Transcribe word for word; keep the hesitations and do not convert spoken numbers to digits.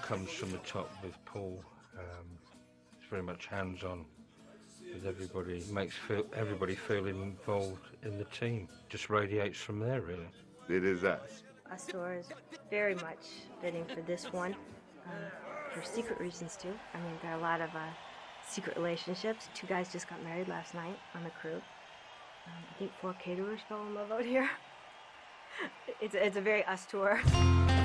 comes from the top with Paul. Um, it's very much hands-on with everybody. Makes feel, everybody feel involved in the team. Just radiates from there, really. It is us. Astor is very much fitting for this one, uh, for secret reasons too. I mean, there are a lot of uh, secret relationships. Two guys just got married last night on the crew. Um, I think four caterers fell in love out here. It's, it's a very us tour.